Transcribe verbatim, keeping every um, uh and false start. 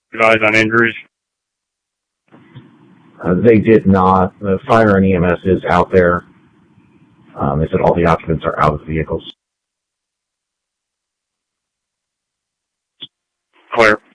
advise on injuries? Uh, they did not. The fire and E M S is out there. Um, they said all the occupants are out of the vehicles. Clear.